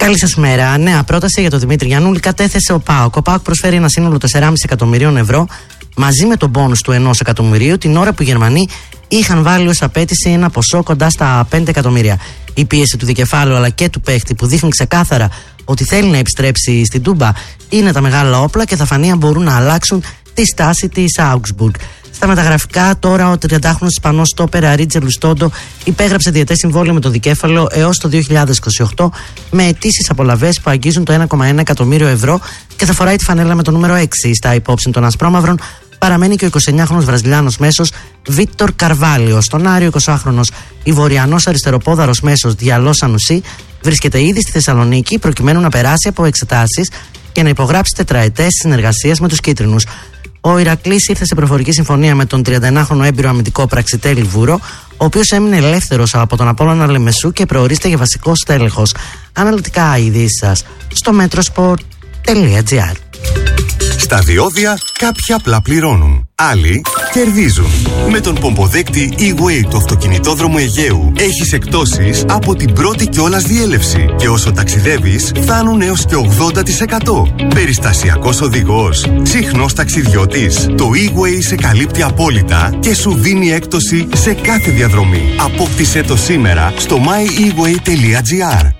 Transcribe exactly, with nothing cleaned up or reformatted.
Καλή σας μέρα. Νέα πρόταση για τον Δημήτρη Γιαννούλη κατέθεσε ο ΠΑΟΚ. Ο ΠΑΟΚ προσφέρει ένα σύνολο τέσσερα κόμμα πέντε εκατομμυρίων ευρώ μαζί με τον μπόνους του ενός εκατομμυρίου, την ώρα που οι Γερμανοί είχαν βάλει ως απέτηση ένα ποσό κοντά στα πέντε εκατομμύρια. Η πίεση του δικεφάλου αλλά και του παίχτη, που δείχνει ξεκάθαρα ότι θέλει να επιστρέψει στην Τούμπα, είναι τα μεγάλα όπλα και θα φανεί αν μπορούν να αλλάξουν τη στάση της Augsburg. Στα μεταγραφικά, τώρα ο τριαντάχρονος Ισπανός στόπερ Αρίτζε Λουστόντο υπέγραψε διετές συμβόλαιο με το δικέφαλο έως το δύο χιλιάδες είκοσι οκτώ με αιτήσεις απολαβές που αγγίζουν το ένα κόμμα ένα εκατομμύριο ευρώ και θα φοράει τη φανέλα με το νούμερο έξι. Στα υπόψη των Ασπρόμαυρων παραμένει και ο εικοσιεννιάχρονος Βραζιλιάνος μέσος Βίκτορ Καρβάλιο. Στον Άριο, εικοσιάχρονος Ιβοριανός αριστεροπόδαρος μέσος Διαλό Σανουσί βρίσκεται ήδη στη Θεσσαλονίκη προκειμένου να περάσει από εξετάσεις και να υπογράψει τετραετές συνεργασίας με τους κίτρινους. Ο Ηρακλής ήρθε σε προφορική συμφωνία με τον τριανταενάχρονο έμπειρο αμυντικό Πραξιτέλη Βούρο, ο οποίος έμεινε ελεύθερος από τον Απόλλωνα Λεμεσού και προορίζεται για βασικός τέλεχος. Αναλυτικά οι ειδήσεις σας στο μέτροσπορτ τελεία τζι άρ. Στα διόδια κάποιοι απλά πληρώνουν, άλλοι κερδίζουν. Με τον πομποδέκτη E-Way του αυτοκινητόδρομου Αιγαίου έχεις εκπτώσεις από την πρώτη κιόλας διέλευση και όσο ταξιδεύεις φτάνουν έως και ογδόντα τοις εκατό. Περιστασιακός οδηγός, συχνός ταξιδιώτης, το E-Way σε καλύπτει απόλυτα και σου δίνει έκπτωση σε κάθε διαδρομή. Απόκτησέ το σήμερα στο my e way τελεία τζι άρ.